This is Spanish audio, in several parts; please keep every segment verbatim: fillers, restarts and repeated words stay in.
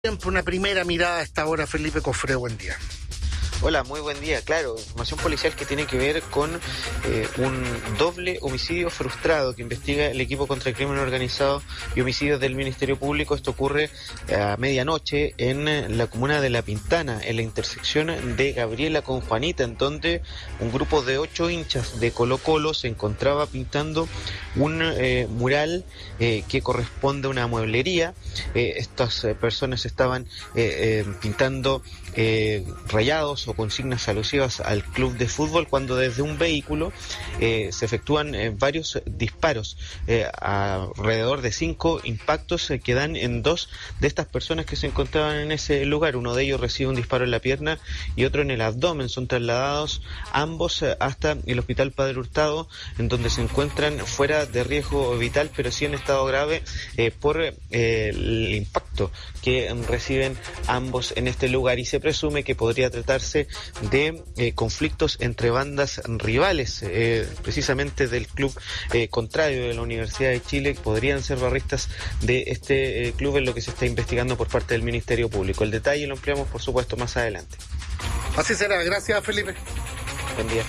Siempre una primera mirada a esta hora, Felipe Cofré, buen día. Hola, muy buen día. Claro, información policial que tiene que ver con eh, un doble homicidio frustrado que investiga el equipo contra el crimen organizado y homicidios del Ministerio Público. Esto ocurre a medianoche en la comuna de La Pintana, en la intersección de Gabriela con Juanita, en donde un grupo de ocho hinchas de Colo Colo se encontraba pintando un eh, mural eh, que corresponde a una mueblería. Eh, estas eh, personas estaban eh, eh, pintando eh, rayados o consignas alusivas al club de fútbol, cuando desde un vehículo eh, se efectúan eh, varios disparos, eh, alrededor de cinco impactos eh, que dan en dos de estas personas que se encontraban en ese lugar. Uno de ellos recibe un disparo en la pierna y otro en el abdomen. Son trasladados ambos eh, hasta el Hospital Padre Hurtado, en donde se encuentran fuera de riesgo vital, pero sí en estado grave eh, por eh, el impacto que reciben ambos en este lugar, y se presume que podría tratarse de eh, conflictos entre bandas rivales, eh, precisamente del club eh, contrario de la Universidad de Chile. Podrían ser barristas de este eh, club, en lo que se está investigando por parte del Ministerio Público. El detalle lo ampliamos, por supuesto, más adelante. Así será. Gracias, Felipe. Buen día.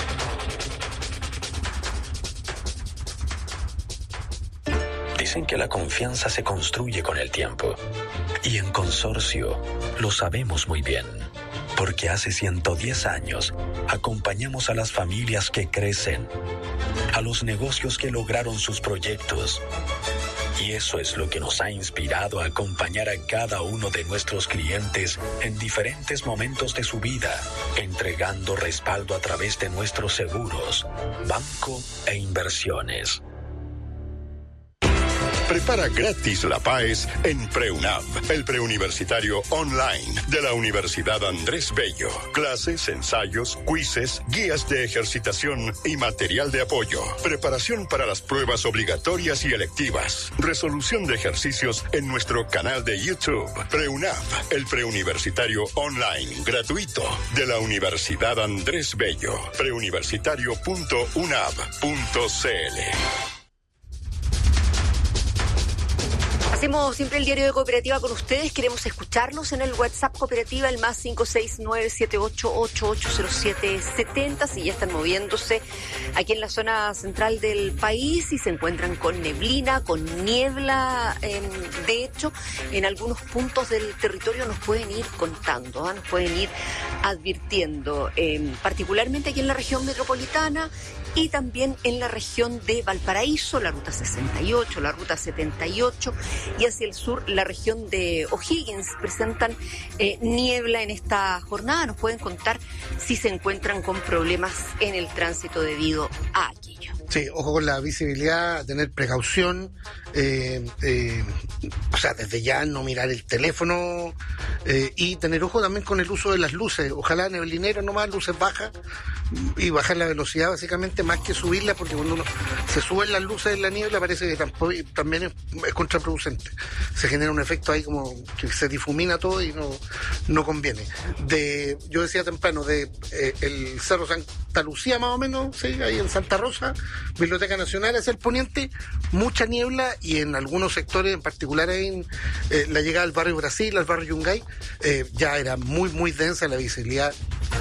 Dicen que la confianza se construye con el tiempo. Y en Consorcio lo sabemos muy bien. Porque hace ciento diez años acompañamos a las familias que crecen, a los negocios que lograron sus proyectos. Y eso es lo que nos ha inspirado a acompañar a cada uno de nuestros clientes en diferentes momentos de su vida, entregando respaldo a través de nuestros seguros, banco e inversiones. Prepara gratis la PAES en PreUNAV, el preuniversitario online de la Universidad Andrés Bello. Clases, ensayos, quizzes, guías de ejercitación y material de apoyo. Preparación para las pruebas obligatorias y electivas. Resolución de ejercicios en nuestro canal de YouTube. PreUNAV, el preuniversitario online gratuito de la Universidad Andrés Bello. preuniversitario punto unav punto cl. Hacemos siempre el diario de Cooperativa con ustedes. Queremos escucharlos en el WhatsApp Cooperativa, el más cinco seis nueve siete ocho ocho ocho cero siete siete cero. Si ya están moviéndose aquí en la zona central del país y se encuentran con neblina, con niebla, eh, de hecho, en algunos puntos del territorio nos pueden ir contando, ¿eh? nos pueden ir advirtiendo, eh, particularmente aquí en la región metropolitana y también en la región de Valparaíso, la ruta sesenta y ocho, la ruta setenta y ocho, y hacia el sur la región de O'Higgins presentan eh, niebla en esta jornada. Nos pueden contar si se encuentran con problemas en el tránsito debido a aquello. Sí, ojo con la visibilidad, tener precaución, eh, eh, o sea, desde ya no mirar el teléfono eh, y tener ojo también con el uso de las luces. Ojalá neblinero nomás, luces bajas, y bajar la velocidad básicamente más que subirla, porque cuando uno se suben las luces en la niebla parece que tampoco, también es, es contraproducente. Se genera un efecto ahí como que se difumina todo y no, no conviene. De, yo decía temprano, de eh, el Cerro Santa Lucía más o menos, sí, ahí en Santa Rosa, Biblioteca Nacional hacia el poniente, mucha niebla, y en algunos sectores, en particular en eh, la llegada al barrio Brasil, al barrio Yungay, eh, ya era muy, muy densa la visibilidad.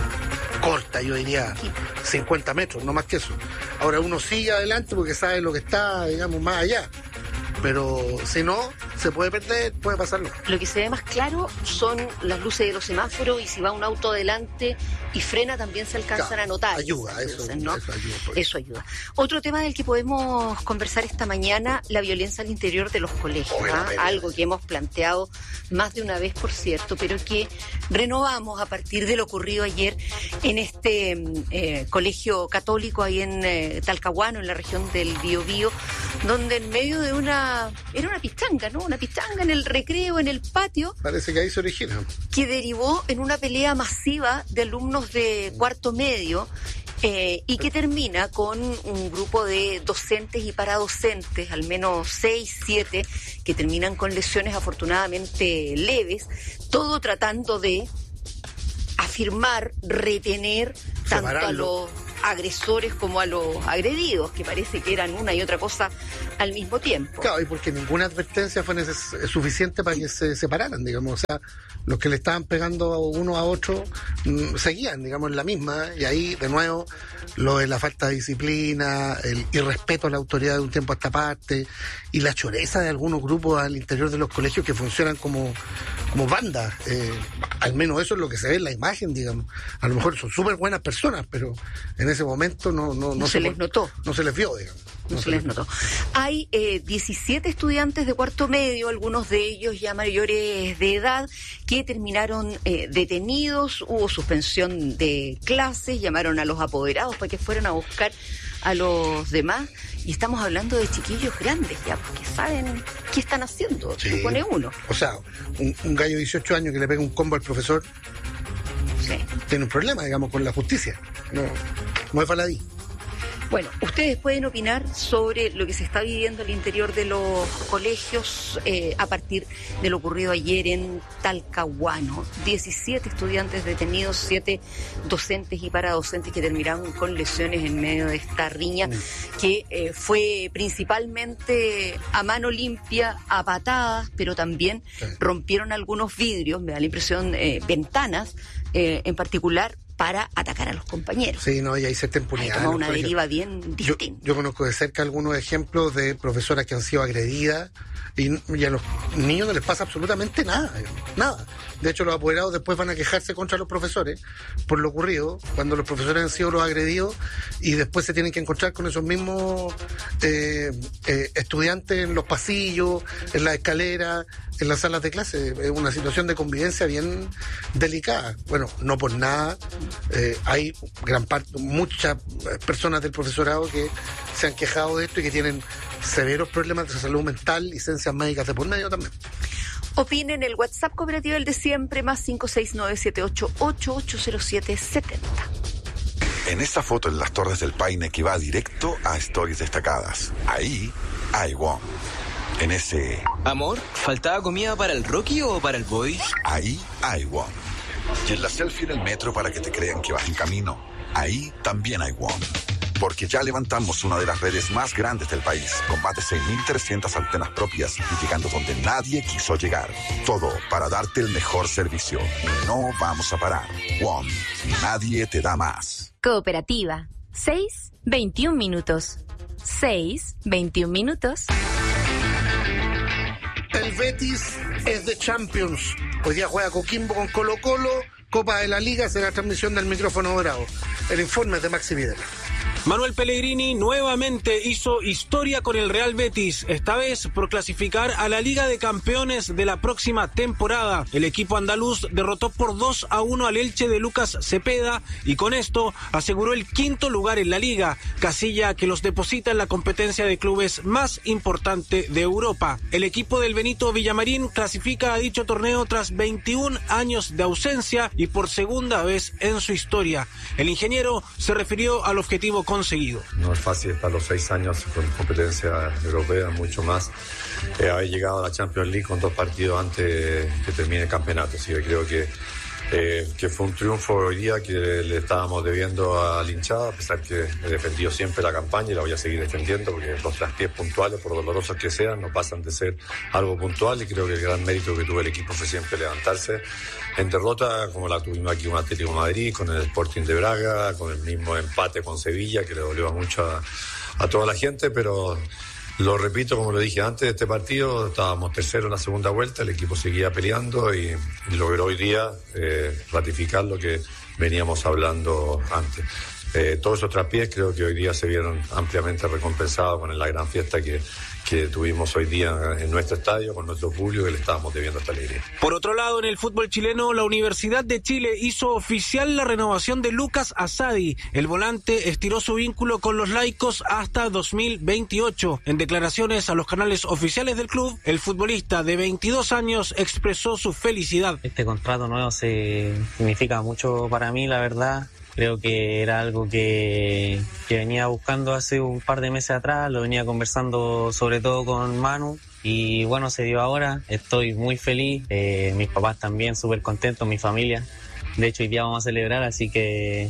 Corta, yo diría cincuenta metros, no más que eso. Ahora uno sigue adelante porque sabe lo que está, digamos, más allá. Pero si no, se puede perder, puede pasarlo. Lo que se ve más claro son las luces de los semáforos, y si va un auto adelante y frena también se alcanzan claro, a notar. Ayuda, eso, luces, ¿no? eso ayuda. Pues. Eso ayuda. Otro tema del que podemos conversar esta mañana, la violencia al interior de los colegios. Oh, ¿ah? Algo que hemos planteado más de una vez, por cierto, pero que renovamos a partir de lo ocurrido ayer en este eh, colegio católico ahí en eh, Talcahuano, en la región del Biobío, donde en medio de una era una pichanga, ¿no? Una pichanga en el recreo, en el patio. Parece que ahí se origina. Que derivó en una pelea masiva de alumnos de cuarto medio, eh, y que termina con un grupo de docentes y paradocentes, al menos seis, siete, que terminan con lesiones afortunadamente leves, todo tratando de afirmar, retener tanto a los agresores como a los agredidos, que parece que eran una y otra cosa al mismo tiempo. Claro, y porque ninguna advertencia fue neces- suficiente para que se separaran, digamos. O sea, los que le estaban pegando uno a otro mmm, seguían, digamos, en la misma. Y ahí, de nuevo, lo de la falta de disciplina, el irrespeto a la autoridad de un tiempo a esta parte, y la choreza de algunos grupos al interior de los colegios que funcionan como, como bandas. Eh, al menos eso es lo que se ve en la imagen, digamos. A lo mejor son súper buenas personas, pero en ese momento no, no, no, no se, se les por, notó. No se les vio, digamos. No, no se, se les notó. Hay eh, diecisiete estudiantes de cuarto medio, algunos de ellos ya mayores de edad, que terminaron eh, detenidos, hubo suspensión de clases, llamaron a los apoderados para que fueran a buscar a los demás, y estamos hablando de chiquillos grandes ya, porque saben qué están haciendo, sí. Supone uno. O sea, un, un gallo de dieciocho años que le pega un combo al profesor, sí. Tiene un problema, digamos, con la justicia. No, no es faladí. Bueno, ustedes pueden opinar sobre lo que se está viviendo al interior de los colegios eh, a partir de lo ocurrido ayer en Talcahuano. diecisiete estudiantes detenidos, siete docentes y paradocentes que terminaron con lesiones en medio de esta riña que eh, fue principalmente a mano limpia, a patadas, pero también rompieron algunos vidrios, me da la impresión, eh, ventanas eh, en particular, para atacar a los compañeros. Sí, no, y hay cierta impunidad. Hay como una deriva bien distinta. Yo, yo conozco de cerca algunos ejemplos de profesoras que han sido agredidas y, y a los niños no les pasa absolutamente nada, nada. De hecho, los apoderados después van a quejarse contra los profesores por lo ocurrido, cuando los profesores han sido los agredidos, y después se tienen que encontrar con esos mismos eh, eh, estudiantes en los pasillos, en las escaleras, en las salas de clase. Es una situación de convivencia bien delicada. Bueno, no por nada, eh, hay gran parte, muchas personas del profesorado que se han quejado de esto y que tienen severos problemas de salud mental, licencias médicas de por medio también. Opinen el WhatsApp cooperativo, el de siempre, más cinco seis nueve siete ocho ocho ocho cero siete siete cero. En esta foto en las Torres del Paine que va directo a Stories Destacadas. Ahí hay WOM. En ese... Amor, ¿faltaba comida para el Rocky o para el Body? Ahí hay WOM. Y en la selfie en el metro para que te crean que vas en camino. Ahí también hay WOM. Porque ya levantamos una de las redes más grandes del país, con más de seis mil trescientas antenas propias y llegando donde nadie quiso llegar. Todo para darte el mejor servicio. Y no vamos a parar. WOM. Nadie te da más. Cooperativa. seis, veintiún minutos. seis, veintiún minutos. El Betis es de Champions. Hoy día juega Coquimbo con Colo Colo. Copa de la Liga, será transmisión del micrófono dorado. El informe es de Maxi Videla. Manuel Pellegrini nuevamente hizo historia con el Real Betis, esta vez por clasificar a la Liga de Campeones de la próxima temporada. El equipo andaluz derrotó por dos a uno al Elche de Lucas Cepeda y con esto aseguró el quinto lugar en la Liga, casilla que los deposita en la competencia de clubes más importante de Europa. El equipo del Benito Villamarín clasifica a dicho torneo tras veintiún años de ausencia y por segunda vez en su historia. El ingeniero se refirió al objetivo con conseguido. No es fácil estar los seis años con competencia europea, mucho más. Eh, haber llegado a la Champions League con dos partidos antes que termine el campeonato. Así que creo que, eh, que fue un triunfo hoy día que le estábamos debiendo a la hinchada, a pesar que he defendido siempre la campaña y la voy a seguir defendiendo porque los traspiés puntuales, por dolorosos que sean, no pasan de ser algo puntual y creo que el gran mérito que tuvo el equipo fue siempre levantarse. En derrota, como la tuvimos aquí con Atlético de Madrid, con el Sporting de Braga, con el mismo empate con Sevilla, que le dolió mucho a, a toda la gente, pero lo repito, como lo dije antes de este partido, estábamos tercero en la segunda vuelta, el equipo seguía peleando y, y logró hoy día eh, ratificar lo que veníamos hablando antes. Eh, todos esos traspiés creo que hoy día se vieron ampliamente recompensados con la gran fiesta que, que tuvimos hoy día en nuestro estadio, con nuestro público, que le estábamos debiendo esta alegría. Por otro lado, en el fútbol chileno, la Universidad de Chile hizo oficial la renovación de Lucas Asadi. El volante estiró su vínculo con los laicos hasta dos mil veintiocho. En declaraciones a los canales oficiales del club, el futbolista de veintidós años expresó su felicidad. Este contrato nuevo se significa mucho para mí, la verdad. Creo que era algo que, que venía buscando hace un par de meses atrás, lo venía conversando sobre todo con Manu y bueno, se dio ahora, estoy muy feliz, eh, mis papás también súper contentos, mi familia, de hecho hoy día vamos a celebrar, así que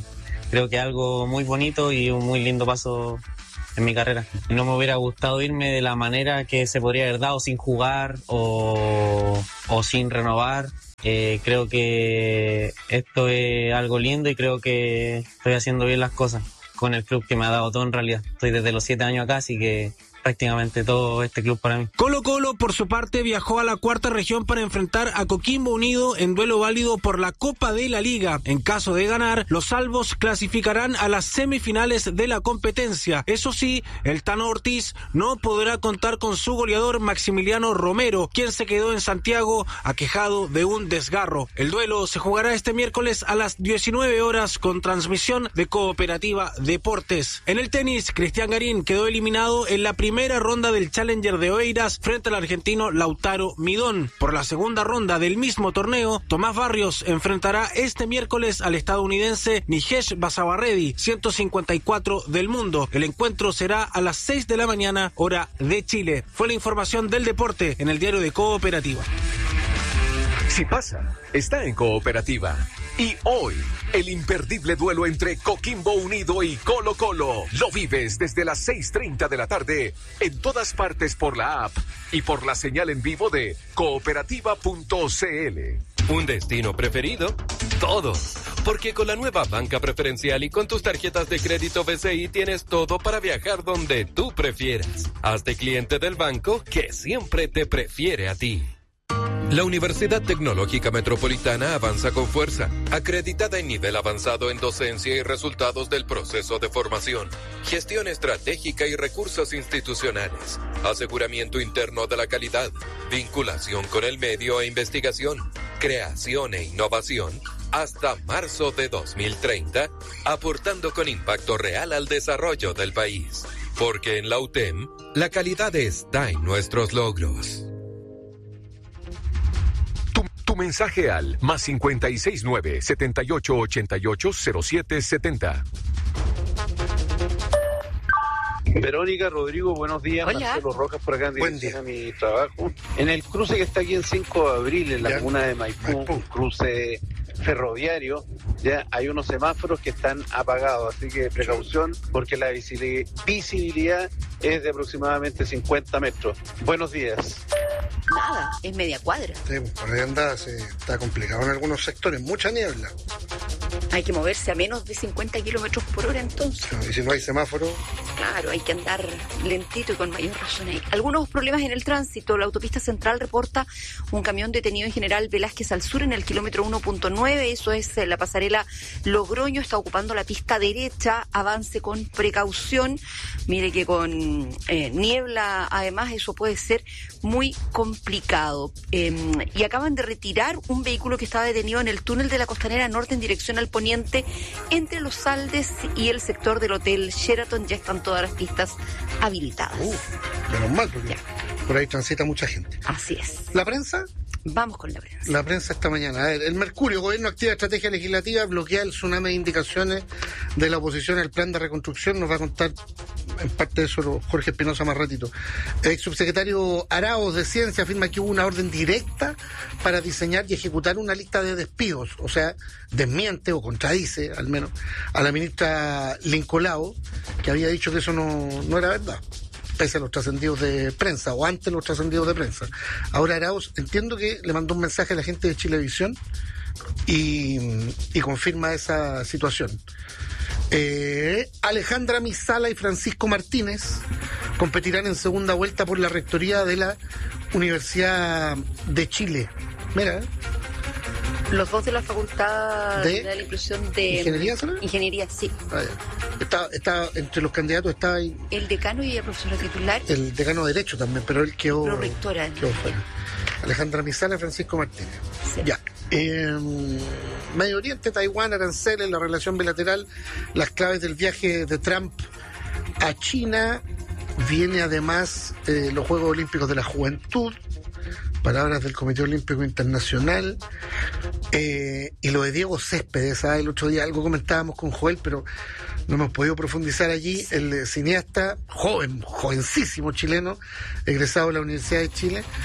creo que es algo muy bonito y un muy lindo paso en mi carrera. No me hubiera gustado irme de la manera que se podría haber dado, sin jugar o, o sin renovar. Eh, creo que esto es algo lindo y creo que estoy haciendo bien las cosas con el club que me ha dado todo en realidad. Estoy desde los siete años acá, así que prácticamente todo este club para mí. Colo Colo, por su parte, viajó a la cuarta región para enfrentar a Coquimbo Unido en duelo válido por la Copa de la Liga. En caso de ganar, los salvos clasificarán a las semifinales de la competencia. Eso sí, el Tano Ortiz no podrá contar con su goleador Maximiliano Romero, quien se quedó en Santiago aquejado de un desgarro. El duelo se jugará este miércoles a las diecinueve horas con transmisión de Cooperativa Deportes. En el tenis, Cristian Garín quedó eliminado en la primera primera ronda del Challenger de Oeiras frente al argentino Lautaro Midón. Por la segunda ronda del mismo torneo, Tomás Barrios enfrentará este miércoles al estadounidense Nijesh Basabarredi, ciento cincuenta y cuatro del mundo. El encuentro será a las seis de la mañana, hora de Chile. Fue la información del deporte en el diario de Cooperativa. Si pasa, está en Cooperativa. Y hoy, el imperdible duelo entre Coquimbo Unido y Colo Colo. Lo vives desde las seis treinta de la tarde en todas partes por la app y por la señal en vivo de cooperativa punto c l. ¿Un destino preferido? Todos. Porque con la nueva banca preferencial y con tus tarjetas de crédito B C I tienes todo para viajar donde tú prefieras. Hazte cliente del banco que siempre te prefiere a ti. La Universidad Tecnológica Metropolitana avanza con fuerza, acreditada en nivel avanzado en docencia y resultados del proceso de formación, gestión estratégica y recursos institucionales, aseguramiento interno de la calidad, vinculación con el medio e investigación, creación e innovación, hasta marzo de dos mil treinta, aportando con impacto real al desarrollo del país. Porque en la U T E M, la calidad está en nuestros logros. Tu mensaje al más cincuenta y seis nueve, setenta y ocho ochenta y ocho, cero siete setenta. Verónica, Rodrigo, buenos días. Hola. Marcelo Rojas por acá en Buen dirección a mi trabajo. En el cruce que está aquí en cinco de abril, en la Ya. comuna de Maipú, Maipú. cruce ferroviario, ya hay unos semáforos que están apagados, así que precaución porque la visili- visibilidad es de aproximadamente cincuenta metros. Buenos días. Nada, es media cuadra. Sí, por ahí anda, se, está complicado en algunos sectores, mucha niebla. Hay que moverse a menos de cincuenta kilómetros por hora entonces. Y si no hay semáforo, Claro, hay que andar lentito y con mayor razón ahí. Algunos problemas en el tránsito. La autopista central reporta un camión detenido en General Velázquez al sur en el kilómetro uno punto nueve. Eso es eh, la pasarela Logroño. Está ocupando la pista derecha. Avance con precaución. Mire que con eh, niebla, además, eso puede ser muy complicado. Eh, y acaban de retirar un vehículo que estaba detenido en el túnel de la Costanera Norte en dirección al poniente entre Los Saldes y el sector del Hotel Sheraton. Ya están todas las pistas habilitadas. uh, menos mal, porque por ahí transita mucha gente. Así es. ¿La prensa? Vamos con la prensa. La prensa esta mañana. A ver, el Mercurio, gobierno activa estrategia legislativa, bloquea el tsunami de indicaciones de la oposición al plan de reconstrucción. Nos va a contar en parte de eso Jorge Espinosa más ratito. El subsecretario Arauz de Ciencia afirma que hubo una orden directa para diseñar y ejecutar una lista de despidos. O sea, desmiente o contradice, al menos, a la ministra Lincolao, que había dicho que eso no, no era verdad, pese a los trascendidos de prensa, o antes los trascendidos de prensa. Ahora Arauz, entiendo que le mandó un mensaje a la gente de Chilevisión y, y confirma esa situación. Eh, Alejandra Misala y Francisco Martínez competirán en segunda vuelta por la rectoría de la Universidad de Chile. Mira, ¿eh? Los dos de la Facultad ¿De de la Inclusión de Ingeniería, ¿sabes? Ingeniería, sí. Ah, ya. Está, está entre los candidatos está ahí El decano y la profesora titular. el decano de Derecho también, pero él quedó, Prorectora. quedó fuera. Alejandra Misala y Francisco Martínez. Sí. Ya. Eh, Medio Oriente, Taiwán, aranceles, la relación bilateral, las claves del viaje de Trump a China. Viene además eh, los Juegos Olímpicos de la Juventud, palabras del Comité Olímpico Internacional, eh, y lo de Diego Céspedes. ¿Sabes? El otro día algo comentábamos con Joel, pero no hemos podido profundizar allí. El eh, cineasta, joven, jovencísimo chileno, egresado de la Universidad de Chile,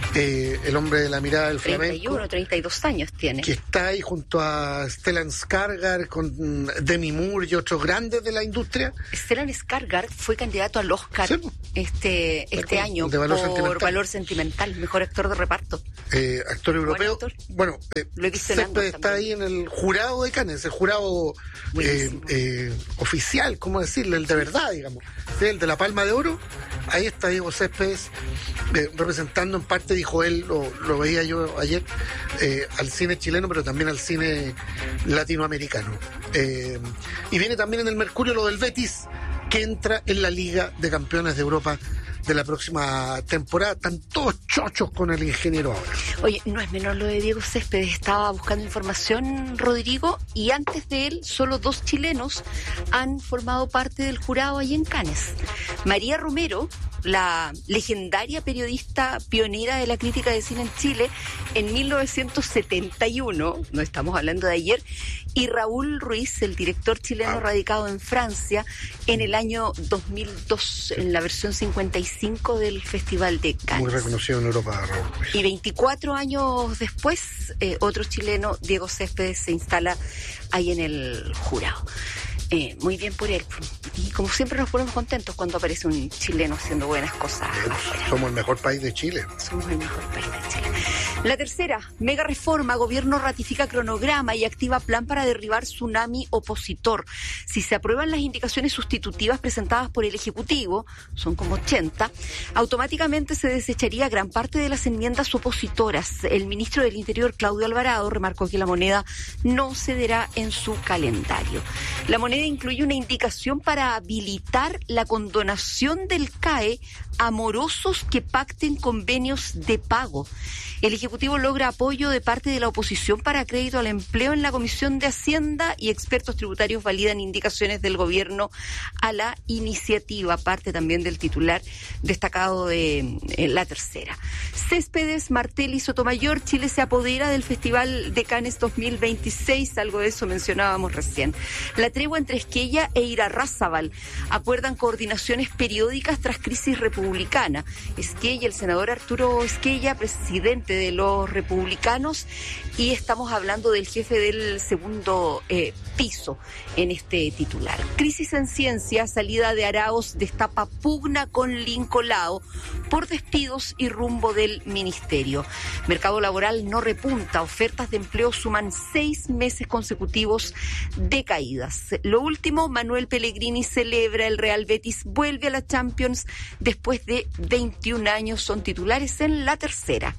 eh, el hombre de la mirada del treinta y uno, flamenco. treinta y dos años tiene. Que está ahí junto a Stellan Skarsgård, con Demi Moore y otros grandes de la industria. Stellan Skarsgård fue candidato al Oscar sí. este, este año de valor por sentimental. Valor Sentimental, mejor actor de reparto. Eh, actor europeo. Actor. Bueno, eh, Céspedes está ahí en el jurado de Cannes, el jurado eh, eh, oficial, ¿cómo decirlo? El de verdad, digamos. El de la Palma de Oro. Ahí está Diego Céspedes eh, representando en parte, dijo él, lo, lo veía yo ayer, eh, al cine chileno, pero también al cine latinoamericano. Eh, y viene también en el Mercurio lo del Betis, que entra en la Liga de Campeones de Europa de la próxima temporada. Están todos chochos con el ingeniero ahora. Oye, no es menor lo de Diego Céspedes. Estaba buscando información, Rodrigo, y antes de él, solo dos chilenos han formado parte del jurado ahí en Cannes. María Romero, la legendaria periodista pionera de la crítica de cine en Chile en mil novecientos setenta y uno, no estamos hablando de ayer, y Raúl Ruiz, el director chileno ah. radicado en Francia en el año dos mil dos, en la versión cincuenta y cinco del Festival de Cannes. Muy reconocido en Europa, Raúl Ruiz. Y veinticuatro años después, eh, otro chileno, Diego Céspedes, se instala ahí en el jurado. Eh, muy bien por él. Y como siempre nos ponemos contentos cuando aparece un chileno haciendo buenas cosas. Bueno, somos el mejor país de Chile. Somos el mejor país de Chile. La tercera, mega reforma, gobierno ratifica cronograma y activa plan para derribar tsunami opositor. Si se aprueban las indicaciones sustitutivas presentadas por el Ejecutivo, son como ochenta, automáticamente se desecharía gran parte de las enmiendas opositoras. El ministro del Interior, Claudio Alvarado, remarcó que la moneda no cederá en su calendario. La moneda incluye una indicación para habilitar la condonación del C A E a morosos que pacten convenios de pago. El Ejecutivo logra apoyo de parte de la oposición para crédito al empleo en la Comisión de Hacienda y expertos tributarios validan indicaciones del gobierno a la iniciativa, parte también del titular destacado de eh, la tercera. Céspedes, Martel y Sotomayor, Chile se apodera del Festival de Cannes dos mil veintiséis, algo de eso mencionábamos recién. La tregua entre Esquella e Irarrázaval acuerdan coordinaciones periódicas tras crisis republicana. Esquella, el senador Arturo Esquella, presidente de los republicanos, y estamos hablando del jefe del segundo eh, piso en este titular. Crisis en ciencia, salida de Arauz destapa pugna con Lincolao por despidos y rumbo del ministerio. Mercado laboral no repunta, ofertas de empleo suman seis meses consecutivos de caídas. Lo último, Manuel Pellegrini celebra, el Real Betis vuelve a la Champions después de veintiún años, son titulares en la tercera.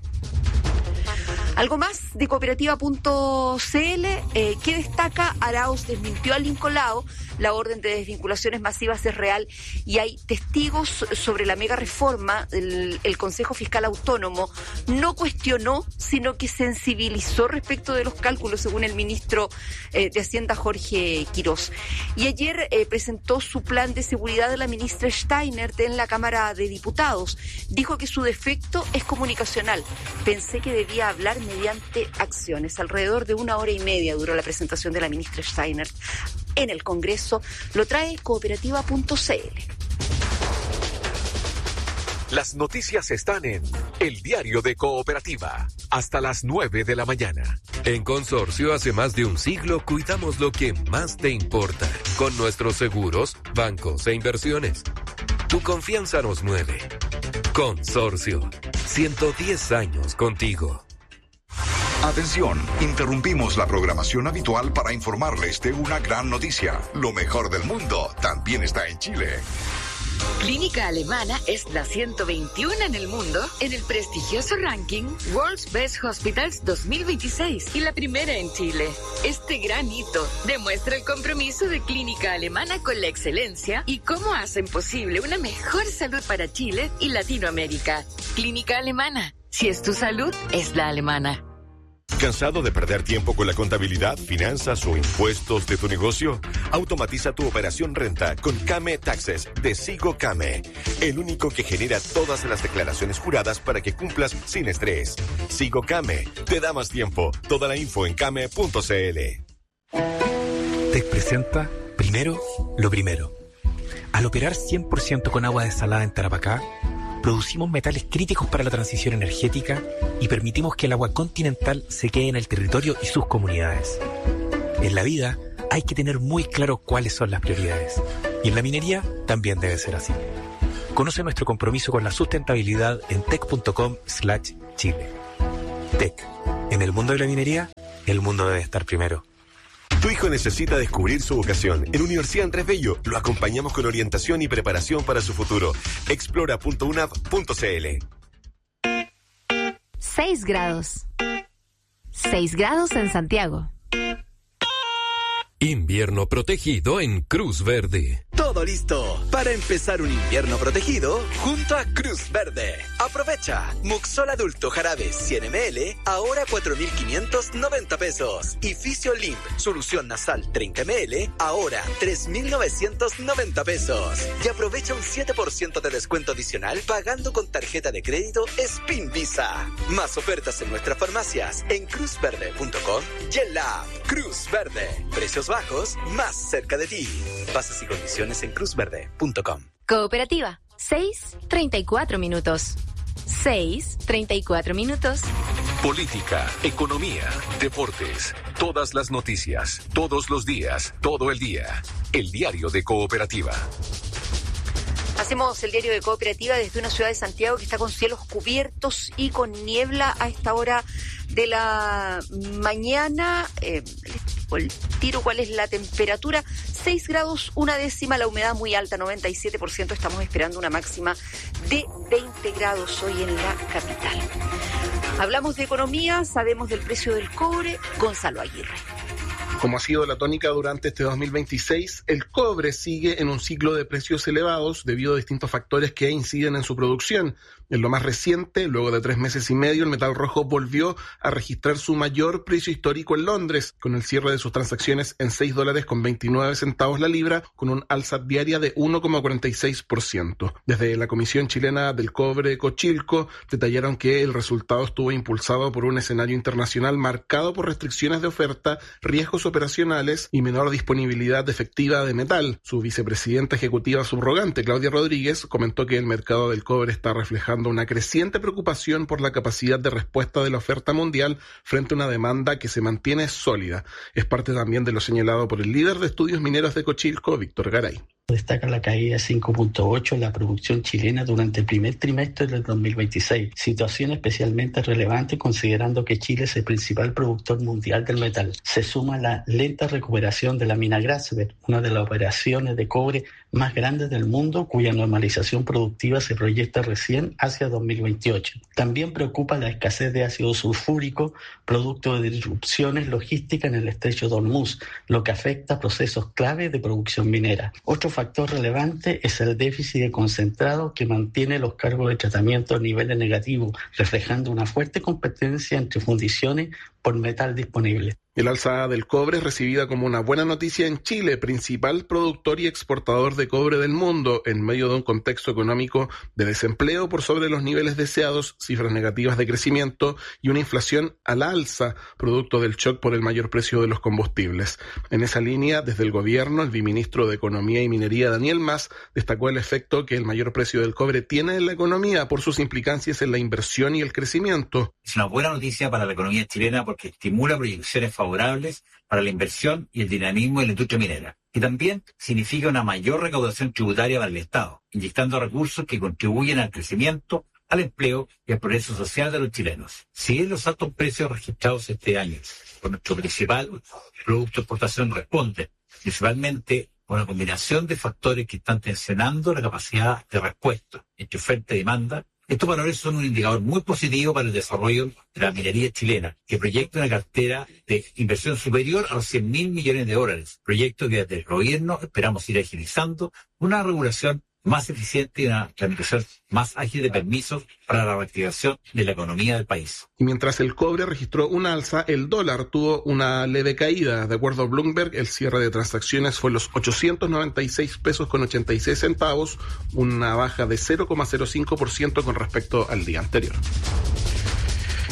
Algo más de cooperativa punto c l, eh, que destaca, Arauz desmintió a Lincolao, la orden de desvinculaciones masivas es real y hay testigos sobre la mega reforma. El, el Consejo Fiscal Autónomo no cuestionó, sino que sensibilizó respecto de los cálculos, según el ministro eh, de Hacienda, Jorge Quirós. Y ayer eh, presentó su plan de seguridad de la ministra Steinert en la Cámara de Diputados. Dijo que su defecto es comunicacional. Pensé que debía hablar mediante acciones. Alrededor de una hora y media duró la presentación de la ministra Steinert en el Congreso. Lo trae cooperativa punto c l. Las noticias están en El Diario de Cooperativa, hasta las nueve de la mañana. En Consorcio, hace más de un siglo, cuidamos lo que más te importa, con nuestros seguros, bancos e inversiones. Tu confianza nos mueve. Consorcio, ciento diez años contigo. Atención, interrumpimos la programación habitual para informarles de una gran noticia. Lo mejor del mundo también está en Chile. Clínica Alemana es la ciento veintiuno en el mundo en el prestigioso ranking World's Best Hospitals dos mil veintiséis y la primera en Chile. Este gran hito demuestra el compromiso de Clínica Alemana con la excelencia y cómo hacen posible una mejor salud para Chile y Latinoamérica. Clínica Alemana, si es tu salud, es la alemana. ¿Cansado de perder tiempo con la contabilidad, finanzas o impuestos de tu negocio? Automatiza tu operación renta con Came Taxes de Sigo Came, el único que genera todas las declaraciones juradas para que cumplas sin estrés. Sigo Came, te da más tiempo. Toda la info en came punto c l. Te presenta primero lo primero. Al operar cien por ciento con agua desalada en Tarapacá, producimos metales críticos para la transición energética y permitimos que el agua continental se quede en el territorio y sus comunidades. En la vida hay que tener muy claro cuáles son las prioridades. Y en la minería también debe ser así. Conoce nuestro compromiso con la sustentabilidad en tec.com slash Chile. Tec. En el mundo de la minería, el mundo debe estar primero. Tu hijo necesita descubrir su vocación. En Universidad Andrés Bello lo acompañamos con orientación y preparación para su futuro. explora punto u n a v punto c l. seis grados. seis grados en Santiago. Invierno protegido en Cruz Verde. Todo listo para empezar un invierno protegido junto a Cruz Verde. Aprovecha. Muxol adulto jarabe cien mililitros, ahora cuatro mil quinientos noventa pesos. Y Fisiolink, solución nasal treinta mililitros, ahora tres mil novecientos noventa pesos. Y aprovecha un siete por ciento de descuento adicional pagando con tarjeta de crédito Spin Visa. Más ofertas en nuestras farmacias en cruz verde punto com y en la app Cruz Verde. Precios bajos más cerca de ti. Bases y condiciones en cruz verde punto com. Cooperativa, seis treinta y cuatro minutos. seis treinta y cuatro minutos. Política, economía, deportes, todas las noticias, todos los días, todo el día. El diario de Cooperativa. Hacemos el diario de Cooperativa desde una ciudad de Santiago que está con cielos cubiertos y con niebla a esta hora de la mañana. Eh, el tiro, ¿cuál es la temperatura? seis grados, una décima, la humedad muy alta, noventa y siete por ciento. Estamos esperando una máxima de veinte grados hoy en la capital. Hablamos de economía, sabemos del precio del cobre. Gonzalo Aguirre. Como ha sido la tónica durante este dos mil veintiséis, el cobre sigue en un ciclo de precios elevados debido a distintos factores que inciden en su producción. En lo más reciente, luego de tres meses y medio, el metal rojo volvió a registrar su mayor precio histórico en Londres, con el cierre de sus transacciones en seis dólares con veintinueve centavos la libra, con un alza diaria de uno coma cuarenta y seis por ciento. Desde la Comisión Chilena del Cobre Cochilco, detallaron que el resultado estuvo impulsado por un escenario internacional marcado por restricciones de oferta, riesgos operacionales y menor disponibilidad efectiva de metal. Su vicepresidenta ejecutiva subrogante, Claudia Rodríguez, comentó que el mercado del cobre está reflejando una creciente preocupación por la capacidad de respuesta de la oferta mundial frente a una demanda que se mantiene sólida. Es parte también de lo señalado por el líder de estudios mineros de Cochilco, Víctor Garay. Destaca la caída de cinco punto ocho en la producción chilena durante el primer trimestre del dos mil veintiséis, situación especialmente relevante considerando que Chile es el principal productor mundial del metal. Se suma la lenta recuperación de la mina Grasberg, una de las operaciones de cobre más grandes del mundo, cuya normalización productiva se proyecta recién hacia dos mil veintiocho. También preocupa la escasez de ácido sulfúrico, producto de disrupciones logísticas en el estrecho de Hormuz, lo que afecta a procesos clave de producción minera. Otro factor relevante es el déficit de concentrado que mantiene los cargos de tratamiento a niveles negativos, reflejando una fuerte competencia entre fundiciones por metal disponible. El alza del cobre es recibida como una buena noticia en Chile, principal productor y exportador de cobre del mundo, en medio de un contexto económico de desempleo por sobre los niveles deseados, cifras negativas de crecimiento y una inflación al alza, producto del shock por el mayor precio de los combustibles. En esa línea, desde el gobierno, el viceministro de Economía y Minería, Daniel Mas, destacó el efecto que el mayor precio del cobre tiene en la economía por sus implicancias en la inversión y el crecimiento. Es una buena noticia para la economía chilena porque estimula proyecciones favorables para la inversión y el dinamismo de la industria minera. Y también significa una mayor recaudación tributaria para el Estado, inyectando recursos que contribuyen al crecimiento, al empleo y al progreso social de los chilenos. Si bien los altos precios registrados este año por nuestro principal producto de exportación responden principalmente a una combinación de factores que están tensionando la capacidad de respuesta entre oferta y demanda, estos valores son un indicador muy positivo para el desarrollo de la minería chilena, que proyecta una cartera de inversión superior a los cien mil millones de dólares, proyecto que desde el gobierno esperamos ir agilizando una regulación más eficiente y una tramitación más ágil de permisos para la reactivación de la economía del país. Y mientras el cobre registró una alza, el dólar tuvo una leve caída. De acuerdo a Bloomberg, el cierre de transacciones fue los ochocientos noventa y seis pesos con ochenta y seis centavos, una baja de cero coma cero cinco por ciento con respecto al día anterior.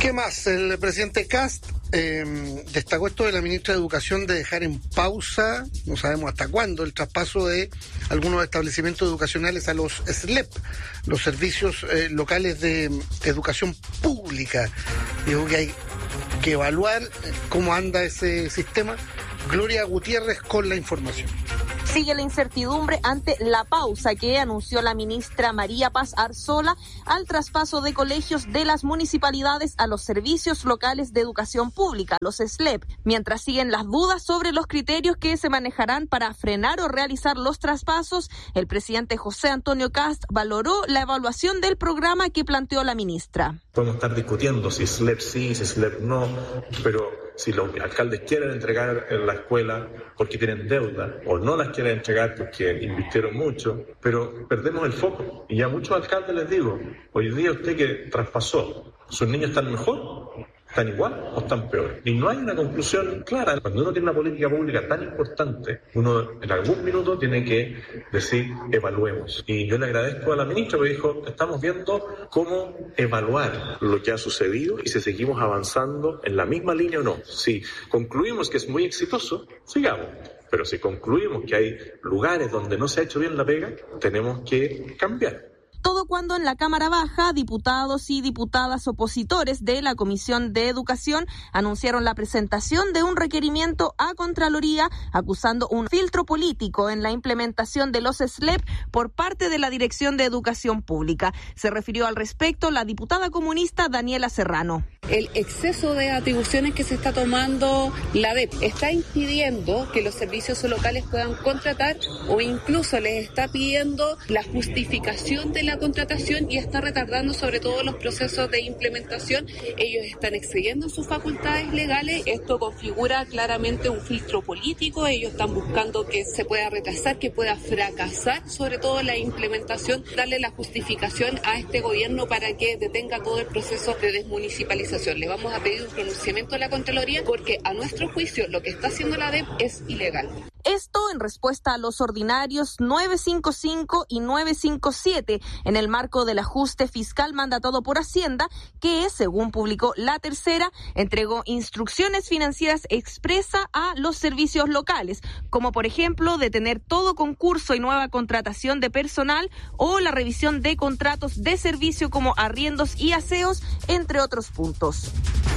¿Qué más? El presidente Kast eh, destacó esto de la ministra de Educación de dejar en pausa, no sabemos hasta cuándo, el traspaso de algunos establecimientos educacionales a los S L E P, los servicios eh, locales de educación pública. Digo que hay que evaluar cómo anda ese sistema. Gloria Gutiérrez con la información. Sigue la incertidumbre ante la pausa que anunció la ministra María Paz Arzola al traspaso de colegios de las municipalidades a los servicios locales de educación pública, los S L E P, mientras siguen las dudas sobre los criterios que se manejarán para frenar o realizar los traspasos. El presidente José Antonio Kast valoró la evaluación del programa que planteó la ministra. Podemos estar discutiendo si S L E P sí, si S L E P no, pero si los alcaldes quieren entregar en la escuela porque tienen deuda o no las quieren entregar porque invirtieron mucho, pero perdemos el foco. Y ya a muchos alcaldes les digo, hoy día usted que traspasó, ¿sus niños están mejor? ¿Están igual o están peor? Y no hay una conclusión clara. Cuando uno tiene una política pública tan importante, uno en algún minuto tiene que decir, evaluemos. Y yo le agradezco a la ministra porque dijo, estamos viendo cómo evaluar lo que ha sucedido y si seguimos avanzando en la misma línea o no. Si concluimos que es muy exitoso, sigamos. Pero si concluimos que hay lugares donde no se ha hecho bien la pega, tenemos que cambiar. Todo cuando en la Cámara Baja, diputados y diputadas opositores de la Comisión de Educación anunciaron la presentación de un requerimiento a Contraloría acusando un filtro político en la implementación de los S L E P por parte de la Dirección de Educación Pública. Se refirió al respecto la diputada comunista Daniela Serrano. El exceso de atribuciones que se está tomando la D E P está impidiendo que los servicios locales puedan contratar o incluso les está pidiendo la justificación de la contratación y está retardando sobre todo los procesos de implementación. Ellos están excediendo sus facultades legales. Esto configura claramente un filtro político. Ellos están buscando que se pueda retrasar, que pueda fracasar sobre todo la implementación, darle la justificación a este gobierno para que detenga todo el proceso de desmunicipalización. Le vamos a pedir un pronunciamiento a la Contraloría porque a nuestro juicio lo que está haciendo la D E P es ilegal. Esto en respuesta a los ordinarios nueve cinco cinco y nueve cinco siete en el marco del ajuste fiscal mandatado por Hacienda, que, según publicó La Tercera, entregó instrucciones financieras expresa a los servicios locales, como por ejemplo detener todo concurso y nueva contratación de personal o la revisión de contratos de servicio como arriendos y aseos, entre otros puntos.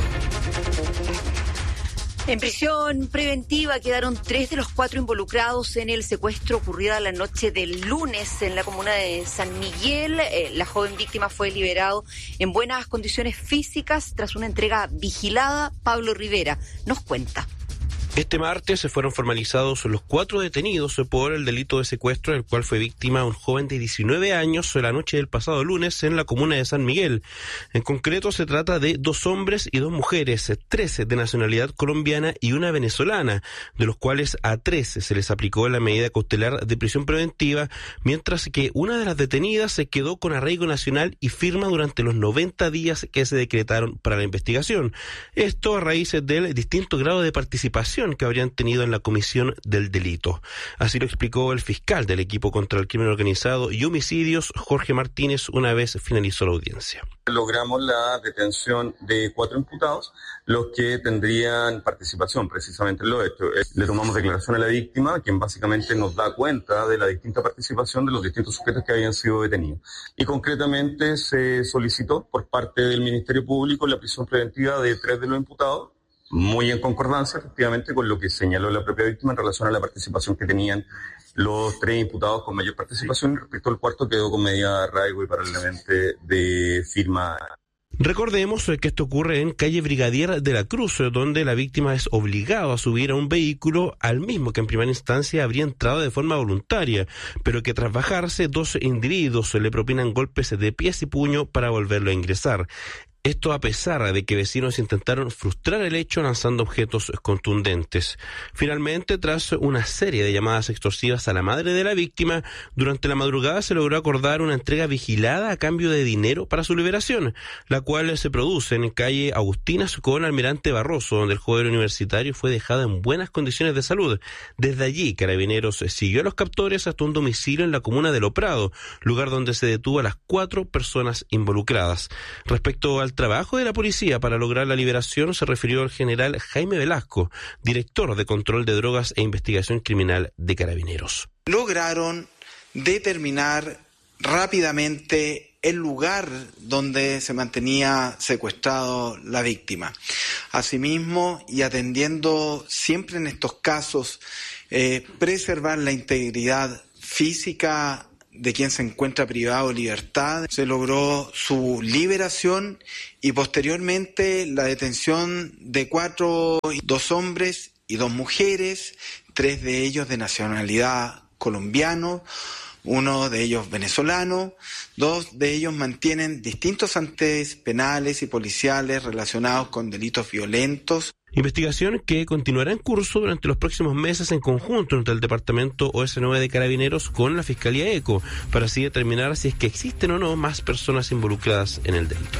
En prisión preventiva quedaron tres de los cuatro involucrados en el secuestro ocurrido la noche del lunes en la comuna de San Miguel. Eh, la joven víctima fue liberado en buenas condiciones físicas tras una entrega vigilada. Pablo Rivera nos cuenta. Este martes se fueron formalizados los cuatro detenidos por el delito de secuestro, del cual fue víctima un joven de diecinueve años la noche del pasado lunes en la comuna de San Miguel. En concreto se trata de dos hombres y dos mujeres, trece de nacionalidad colombiana y una venezolana, de los cuales a trece se les aplicó la medida cautelar de prisión preventiva, mientras que una de las detenidas se quedó con arraigo nacional y firma durante los noventa días que se decretaron para la investigación. Esto a raíz del distinto grado de participación que habrían tenido en la comisión del delito. Así lo explicó el fiscal del equipo contra el crimen organizado y homicidios, Jorge Martínez, una vez finalizó la audiencia. Logramos la detención de cuatro imputados, los que tendrían participación precisamente en lo hecho. Le tomamos declaración a la víctima, quien básicamente nos da cuenta de la distinta participación de los distintos sujetos que habían sido detenidos. Y concretamente se solicitó por parte del Ministerio Público la prisión preventiva de tres de los imputados, muy en concordancia efectivamente con lo que señaló la propia víctima en relación a la participación que tenían los tres imputados con mayor participación, y respecto al cuarto quedó con medida de arraigo y paralelamente de firma. Recordemos que esto ocurre en calle Brigadier de la Cruz, donde la víctima es obligada a subir a un vehículo al mismo que en primera instancia habría entrado de forma voluntaria, pero que tras bajarse dos individuos le propinan golpes de pies y puño para volverlo a ingresar. Esto a pesar de que vecinos intentaron frustrar el hecho lanzando objetos contundentes. Finalmente, tras una serie de llamadas extorsivas a la madre de la víctima, durante la madrugada se logró acordar una entrega vigilada a cambio de dinero para su liberación, la cual se produce en calle Agustinas con Almirante Barroso, donde el joven universitario fue dejado en buenas condiciones de salud. Desde allí, Carabineros siguió a los captores hasta un domicilio en la comuna de Lo Prado, lugar donde se detuvo a las cuatro personas involucradas. Respecto al trabajo de la policía para lograr la liberación se refirió el general Jaime Velasco, director de Control de Drogas e Investigación Criminal de Carabineros. Lograron determinar rápidamente el lugar donde se mantenía secuestrado la víctima. Asimismo, y atendiendo siempre en estos casos, eh, preservar la integridad física de quien se encuentra privado de libertad, se logró su liberación y posteriormente la detención de cuatro, dos hombres y dos mujeres, tres de ellos de nacionalidad colombiano, uno de ellos venezolano, dos de ellos mantienen distintos antecedentes penales y policiales relacionados con delitos violentos. Investigación que continuará en curso durante los próximos meses en conjunto entre el Departamento O S nueve de Carabineros con la Fiscalía ECO, para así determinar si es que existen o no más personas involucradas en el delito.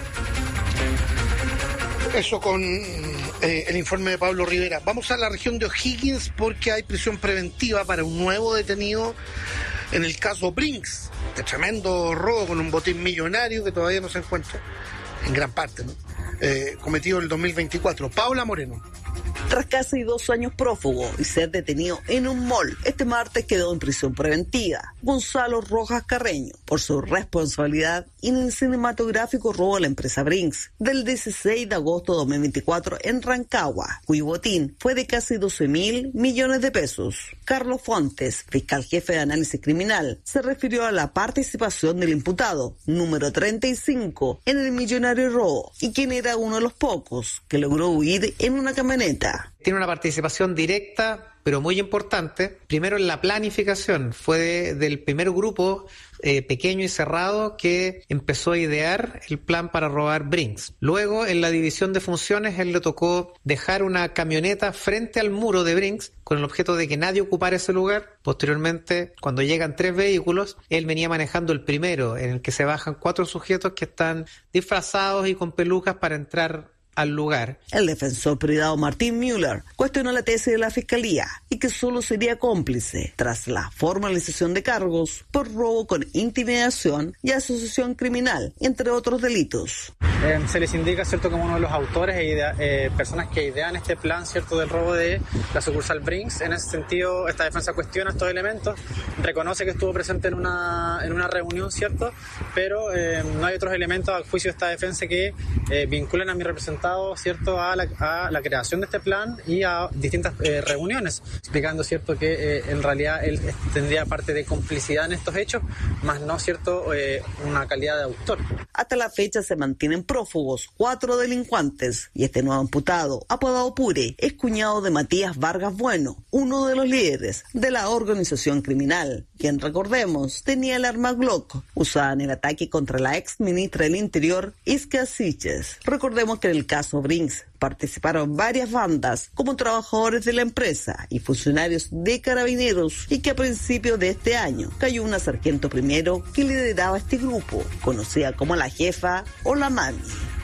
Eso con eh, el informe de Pablo Rivera. Vamos a la región de O'Higgins porque hay prisión preventiva para un nuevo detenido en el caso Brinks, de tremendo robo con un botín millonario que todavía no se encuentra, en gran parte, ¿no? Eh, cometido en el dos mil veinticuatro. Paula Moreno. Tras casi dos años prófugo y ser detenido en un mall, este martes quedó en prisión preventiva Gonzalo Rojas Carreño por su responsabilidad en el cinematográfico robo a la empresa Brinks del dieciséis de agosto de dos mil veinticuatro en Rancagua, cuyo botín fue de casi doce mil millones de pesos. Carlos Fontes, fiscal jefe de análisis criminal, se refirió a la participación del imputado número treinta y cinco en el millonario robo y quien era uno de los pocos que logró huir en una camioneta. Tiene una participación directa, pero muy importante. Primero en la planificación, fue de, del primer grupo eh, pequeño y cerrado que empezó a idear el plan para robar Brinks. Luego, en la división de funciones, él le tocó dejar una camioneta frente al muro de Brinks con el objeto de que nadie ocupara ese lugar. Posteriormente, cuando llegan tres vehículos, él venía manejando el primero, en el que se bajan cuatro sujetos que están disfrazados y con pelucas para entrar al lugar. El defensor privado Martín Müller cuestionó la tesis de la Fiscalía y que solo sería cómplice tras la formalización de cargos por robo con intimidación y asociación criminal, entre otros delitos. Eh, se les indica, cierto, como uno de los autores e idea, eh, personas que idean este plan, cierto, del robo de la sucursal Brinks. En ese sentido, esta defensa cuestiona estos elementos, reconoce que estuvo presente en una en una reunión, cierto, pero eh, no hay otros elementos al juicio de esta defensa que eh, vinculen a mi representante, cierto, a la, a la creación de este plan y a distintas eh, reuniones, explicando, cierto, que eh, en realidad él tendría parte de complicidad en estos hechos, más no, cierto, eh, una calidad de autor. Hasta la fecha se mantienen prófugos cuatro delincuentes y este nuevo imputado, apodado Pure, es cuñado de Matías Vargas Bueno, uno de los líderes de la organización criminal, quien, recordemos, tenía el arma Glock usada en el ataque contra la ex ministra del Interior, Isca Siches. Recordemos que en el caso Brinks participaron varias bandas como trabajadores de la empresa y funcionarios de Carabineros y que a principios de este año cayó una sargento primero que lideraba este grupo, conocida como la jefa o la mami.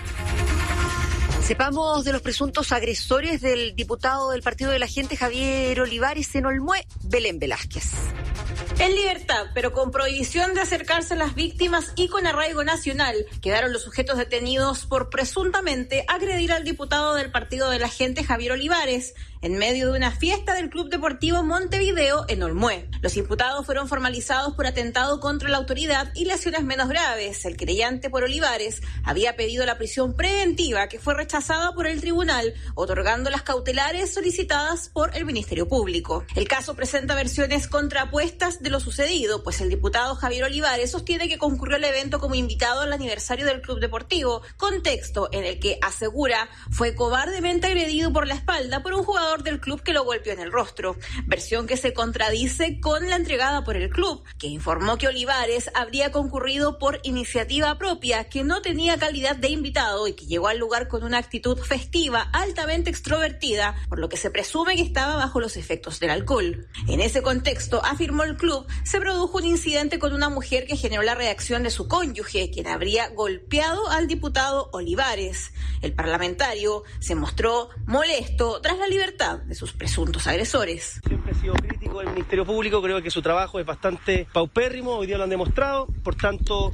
Sepamos de los presuntos agresores del diputado del Partido de la Gente Javier Olivares en Olmué, Belén Velázquez. En libertad, pero con prohibición de acercarse a las víctimas y con arraigo nacional, quedaron los sujetos detenidos por presuntamente agredir al diputado del Partido de la Gente Javier Olivares en medio de una fiesta del Club Deportivo Montevideo en Olmué. Los imputados fueron formalizados por atentado contra la autoridad y lesiones menos graves. El querellante por Olivares había pedido la prisión preventiva, que fue rechazada por el tribunal, otorgando las cautelares solicitadas por el Ministerio Público. El caso presenta versiones contrapuestas de lo sucedido, pues el diputado Javier Olivares sostiene que concurrió al evento como invitado al aniversario del Club Deportivo, contexto en el que, asegura, fue cobardemente agredido por la espalda por un jugador del club que lo golpeó en el rostro, versión que se contradice con la entregada por el club, que informó que Olivares habría concurrido por iniciativa propia, que no tenía calidad de invitado y que llegó al lugar con una actitud festiva altamente extrovertida, por lo que se presume que estaba bajo los efectos del alcohol. En ese contexto, afirmó el club, se produjo un incidente con una mujer que generó la reacción de su cónyuge, quien habría golpeado al diputado Olivares. El parlamentario se mostró molesto tras la libertad de sus presuntos agresores. Siempre he sido crítico del Ministerio Público, creo que su trabajo es bastante paupérrimo, hoy día lo han demostrado, por tanto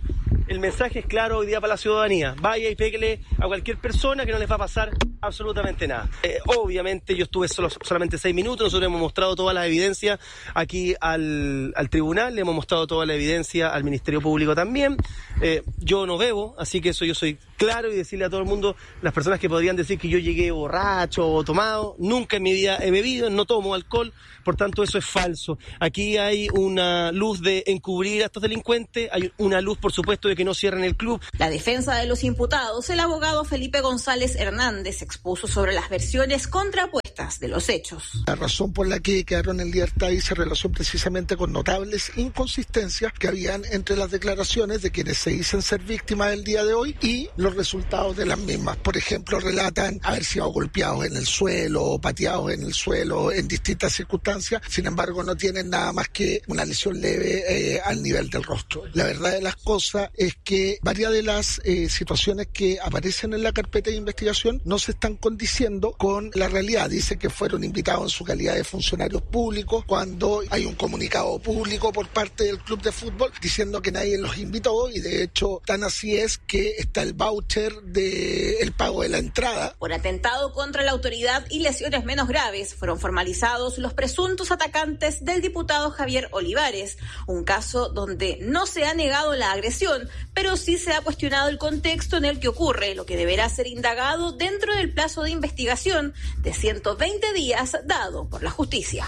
el mensaje es claro hoy día para la ciudadanía. Vaya y péguele a cualquier persona que no les va a pasar absolutamente nada. Eh, obviamente yo estuve solo, solamente seis minutos, nosotros hemos mostrado todas las evidencias aquí al, al tribunal, le hemos mostrado toda la evidencia al Ministerio Público también. Eh, yo no bebo, así que eso yo soy claro y decirle a todo el mundo, las personas que podrían decir que yo llegué borracho o tomado, nunca en mi vida he bebido, no tomo alcohol, por tanto eso es falso. Aquí hay una luz de encubrir a estos delincuentes, hay una luz por supuesto de que no cierren el club. La defensa de los imputados, el abogado Felipe González Hernández, expuso sobre las versiones contrapuestas de los hechos. La razón por la que quedaron en libertad y se relacionó precisamente con notables inconsistencias que habían entre las declaraciones de quienes se dicen ser víctimas del día de hoy y los resultados de las mismas. Por ejemplo, relatan haber sido golpeados en el suelo o pateados en el suelo en distintas circunstancias, sin embargo no tienen nada más que una lesión leve eh, al nivel del rostro. La verdad de las cosas es que varias de las eh, situaciones que aparecen en la carpeta de investigación no se están condiciendo con la realidad. Dice que fueron invitados en su calidad de funcionarios públicos cuando hay un comunicado público por parte del club de fútbol diciendo que nadie los invitó, y de hecho tan así es que está el voucher del pago de la entrada. Por atentado contra la autoridad y lesiones menos graves fueron formalizados los presuntos atacantes del diputado Javier Olivares, un caso donde no se ha negado la agresión, pero sí se ha cuestionado el contexto en el que ocurre, lo que deberá ser indagado dentro del plazo de investigación de ciento veinte días dado por la justicia.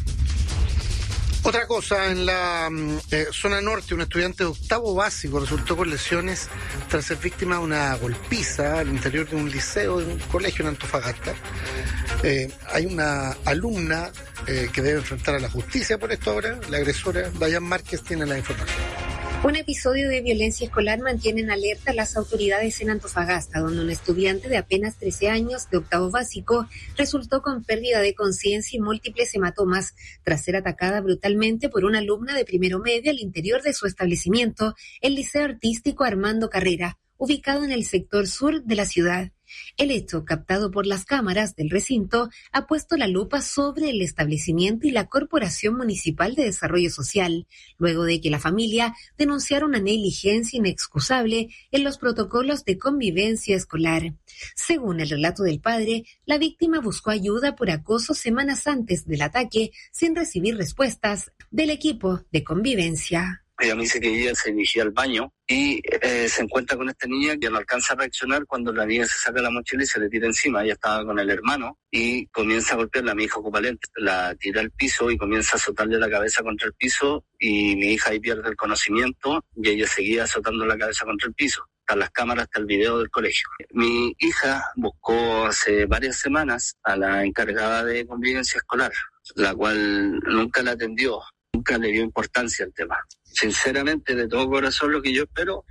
Otra cosa, en la eh, zona norte, un estudiante de octavo básico resultó con lesiones tras ser víctima de una golpiza al interior de un liceo, de un colegio en Antofagasta. Eh, hay una alumna eh, que debe enfrentar a la justicia por esto ahora. La agresora, Dayan Márquez, tiene la información. Un episodio de violencia escolar mantiene en alerta a las autoridades en Antofagasta, donde un estudiante de apenas trece años de octavo básico resultó con pérdida de conciencia y múltiples hematomas tras ser atacada brutalmente por una alumna de primero medio al interior de su establecimiento, el Liceo Artístico Armando Carrera, ubicado en el sector sur de la ciudad. El hecho, captado por las cámaras del recinto, ha puesto la lupa sobre el establecimiento y la Corporación Municipal de Desarrollo Social, luego de que la familia denunciara una negligencia inexcusable en los protocolos de convivencia escolar. Según el relato del padre, la víctima buscó ayuda por acoso semanas antes del ataque, sin recibir respuestas del equipo de convivencia. Ella me dice que ella se dirigía al baño y eh, se encuentra con esta niña que no alcanza a reaccionar cuando la niña se saca la mochila y se le tira encima. Ella estaba con el hermano y comienza a golpearla. Mi hija ocupa lente, la tira al piso y comienza a azotarle la cabeza contra el piso, y mi hija ahí pierde el conocimiento y ella seguía azotando la cabeza contra el piso. Están las cámaras, está el video del colegio. Mi hija buscó hace varias semanas a la encargada de convivencia escolar, la cual nunca la atendió, nunca le dio importancia al tema. Sinceramente, de todo corazón, lo que yo espero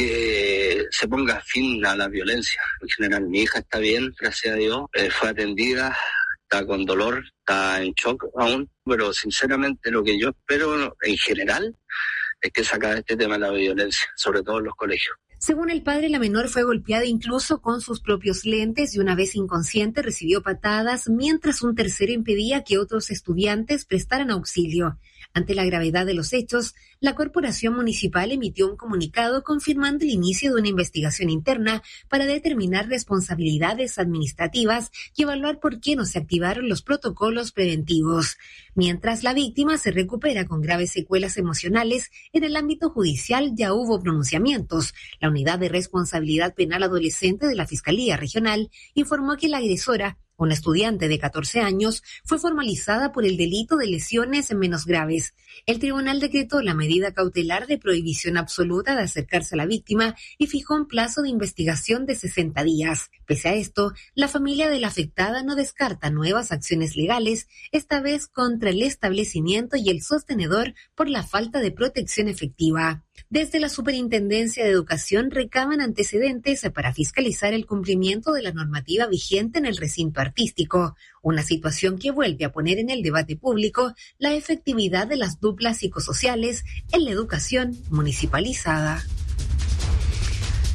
que se ponga fin a la violencia. En general, mi hija está bien, gracias a Dios, eh, fue atendida, está con dolor, está en shock aún, pero sinceramente lo que yo espero en general es que se acabe este tema de la violencia, sobre todo en los colegios. Según el padre, la menor fue golpeada incluso con sus propios lentes y una vez inconsciente recibió patadas, mientras un tercero impedía que otros estudiantes prestaran auxilio. Ante la gravedad de los hechos, la Corporación Municipal emitió un comunicado confirmando el inicio de una investigación interna para determinar responsabilidades administrativas y evaluar por qué no se activaron los protocolos preventivos. Mientras la víctima se recupera con graves secuelas emocionales, en el ámbito judicial ya hubo pronunciamientos. La Unidad de Responsabilidad Penal Adolescente de la Fiscalía Regional informó que la agresora, una estudiante de catorce años, fue formalizada por el delito de lesiones menos graves. El tribunal decretó la medida cautelar de prohibición absoluta de acercarse a la víctima y fijó un plazo de investigación de sesenta días. Pese a esto, la familia de la afectada no descarta nuevas acciones legales, esta vez contra el establecimiento y el sostenedor por la falta de protección efectiva. Desde la Superintendencia de Educación recaban antecedentes para fiscalizar el cumplimiento de la normativa vigente en el recinto artístico, una situación que vuelve a poner en el debate público la efectividad de las duplas psicosociales en la educación municipalizada.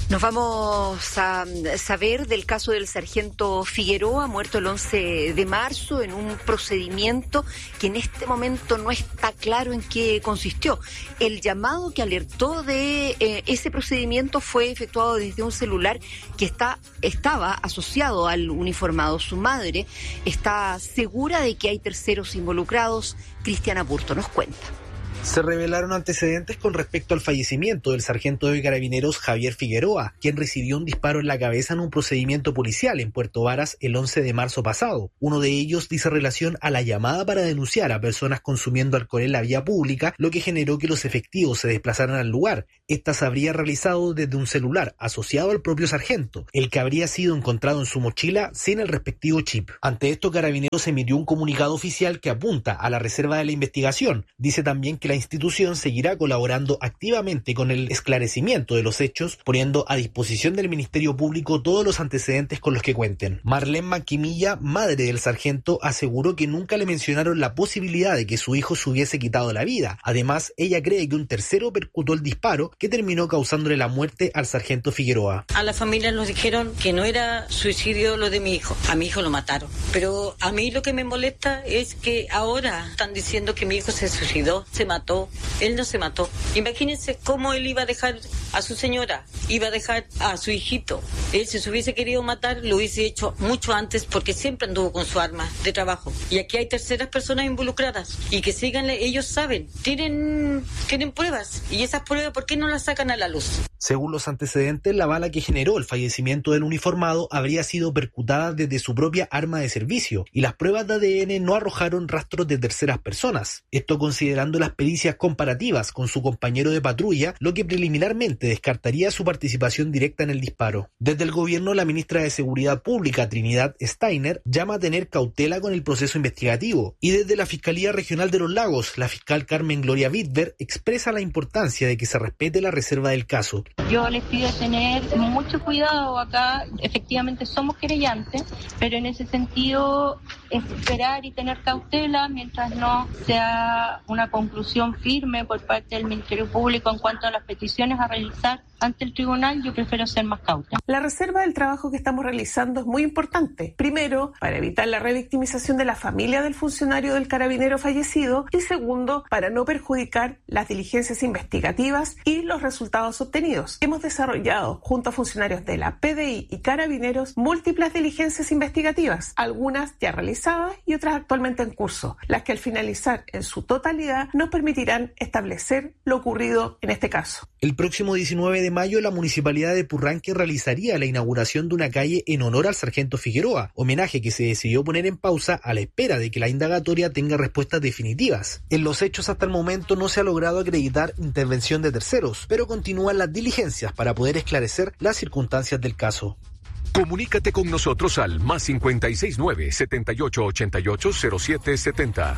Nos vamos a saber del caso del sargento Figueroa, muerto el once de marzo en un procedimiento que en este momento no está claro en qué consistió. El llamado que alertó de eh, ese procedimiento fue efectuado desde un celular que está, estaba asociado al uniformado. Su madre está segura de que hay terceros involucrados. Cristiana Burto nos cuenta. Se revelaron antecedentes con respecto al fallecimiento del sargento de Carabineros Javier Figueroa, quien recibió un disparo en la cabeza en un procedimiento policial en Puerto Varas el once de marzo pasado. Uno de ellos dice relación a la llamada para denunciar a personas consumiendo alcohol en la vía pública, lo que generó que los efectivos se desplazaran al lugar. Esta se habría realizado desde un celular asociado al propio sargento, el que habría sido encontrado en su mochila sin el respectivo chip. Ante esto, Carabineros emitió un comunicado oficial que apunta a la reserva de la investigación. Dice también que la institución seguirá colaborando activamente con el esclarecimiento de los hechos, poniendo a disposición del Ministerio Público todos los antecedentes con los que cuenten. Marlene Maquimilla, madre del sargento, aseguró que nunca le mencionaron la posibilidad de que su hijo se hubiese quitado la vida. Además, ella cree que un tercero percutó el disparo que terminó causándole la muerte al sargento Figueroa. A la familia nos dijeron que no era suicidio lo de mi hijo. A mi hijo lo mataron. Pero a mí lo que me molesta es que ahora están diciendo que mi hijo se suicidó, se mató. Él no se mató. Imagínense cómo él iba a dejar a su señora, iba a dejar a su hijito. Él, si se hubiese querido matar, lo hubiese hecho mucho antes, porque siempre anduvo con su arma de trabajo. Y aquí hay terceras personas involucradas. Y que sigan, ellos saben, tienen, tienen pruebas. Y esas pruebas, ¿por qué no las sacan a la luz? Según los antecedentes, la bala que generó el fallecimiento del uniformado habría sido percutada desde su propia arma de servicio, y las pruebas de A D N no arrojaron rastros de terceras personas. Esto considerando las pericias comparativas con su compañero de patrulla, lo que preliminarmente descartaría su participación directa en el disparo. Desde el gobierno, la ministra de Seguridad Pública, Trinidad Steiner, llama a tener cautela con el proceso investigativo, y desde la Fiscalía Regional de los Lagos, la fiscal Carmen Gloria Vidver expresa la importancia de que se respete la reserva del caso. Yo les pido tener mucho cuidado acá, efectivamente somos querellantes, pero en ese sentido esperar y tener cautela mientras no sea una conclusión firme por parte del Ministerio Público en cuanto a las peticiones a realizar ante el tribunal. Yo prefiero ser más cauta. La reserva del trabajo que estamos realizando es muy importante. Primero, para evitar la revictimización de la familia del funcionario del carabinero fallecido, y segundo, para no perjudicar las diligencias investigativas y los resultados obtenidos. Hemos desarrollado, junto a funcionarios de la P D I y carabineros, múltiples diligencias investigativas, algunas ya realizadas y otras actualmente en curso, las que al finalizar en su totalidad nos permitirán establecer lo ocurrido en este caso. El próximo diecinueve de mayo, la Municipalidad de Purranque realizaría la inauguración de una calle en honor al sargento Figueroa, homenaje que se decidió poner en pausa a la espera de que la indagatoria tenga respuestas definitivas. En los hechos, hasta el momento no se ha logrado acreditar intervención de terceros, pero continúan las diligencias para poder esclarecer las circunstancias del caso. Comunícate con nosotros al más cincuenta y seis nueve, setenta y ocho ochenta y ocho, cero siete setenta.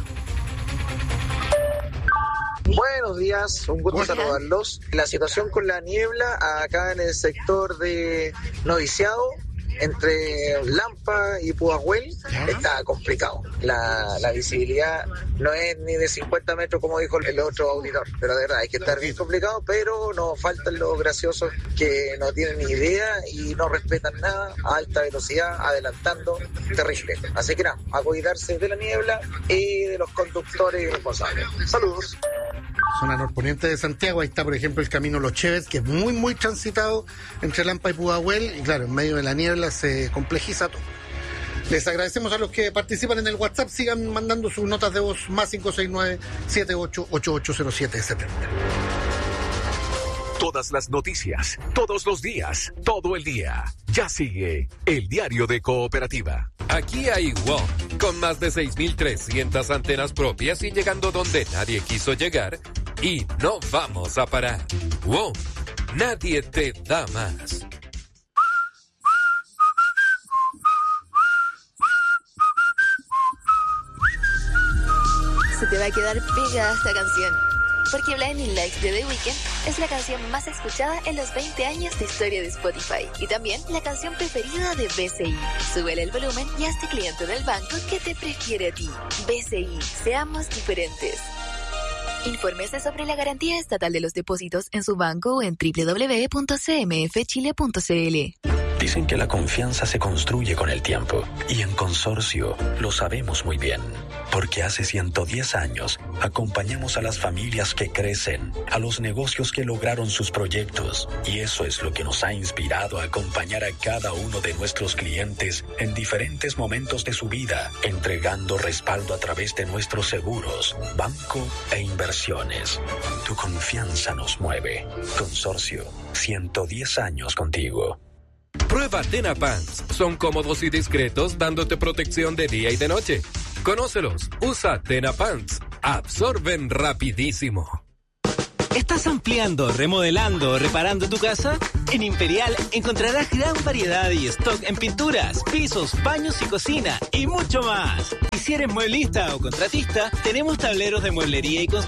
Buenos días, un gusto Hola. saludarlos. La situación con la niebla acá en el sector de Noviciado, entre Lampa y Pudahuel, está complicado. La, la visibilidad no es ni de cincuenta metros como dijo el otro auditor, pero de verdad hay que estar bien complicado, pero nos faltan los graciosos que no tienen ni idea y no respetan nada, a alta velocidad, adelantando, terrible. Así que nada, a cuidarse de la niebla y de los conductores irresponsables. Saludos. Zona norponiente de Santiago, ahí está por ejemplo el camino Los Cheves, que es muy muy transitado entre Lampa y Pudahuel, y claro, en medio de la niebla se complejiza todo. Les agradecemos a los que participan en el WhatsApp, sigan mandando sus notas de voz, más cinco seis nueve, siete ocho ocho ocho cero siete setenta. Todas las noticias, todos los días, todo el día. Ya sigue el Diario de Cooperativa. Aquí hay WOM, con más de seis mil trescientas antenas propias y llegando donde nadie quiso llegar, y no vamos a parar. WOM, nadie te da más. Se te va a quedar pegada esta canción, porque Blinding Lights de The Weeknd es la canción más escuchada en los veinte años de historia de Spotify y también la canción preferida de B C I. Súbele el volumen y hazte cliente del banco que te prefiere a ti. B C I, seamos diferentes. Infórmese sobre la garantía estatal de los depósitos en su banco o en doble u doble u doble u punto c m f chile punto c l. Dicen que la confianza se construye con el tiempo, y en Consorcio lo sabemos muy bien, porque hace ciento diez años acompañamos a las familias que crecen, a los negocios que lograron sus proyectos, y eso es lo que nos ha inspirado a acompañar a cada uno de nuestros clientes en diferentes momentos de su vida, entregando respaldo a través de nuestros seguros, banco e inversiones. Tu confianza nos mueve. Consorcio, ciento diez años contigo. Prueba Tena Pants. Son cómodos y discretos, dándote protección de día y de noche. Conócelos. Usa Tena Pants. Absorben rapidísimo. ¿Estás ampliando, remodelando o reparando tu casa? En Imperial encontrarás gran variedad y stock en pinturas, pisos, baños y cocina, y mucho más. Y si eres mueblista o contratista, tenemos tableros de mueblería y construcción